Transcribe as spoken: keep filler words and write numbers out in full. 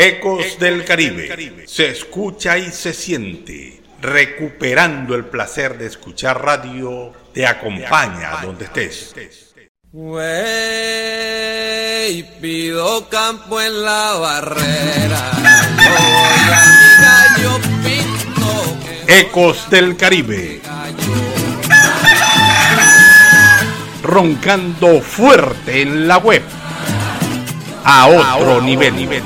Ecos del Caribe. Se escucha y se siente. Recuperando el placer de escuchar radio, te acompaña donde estés. Wey, pido campo en la barrera. Voy a mi gallo pinto. Ecos del Caribe. Roncando fuerte en la web. A otro nivel.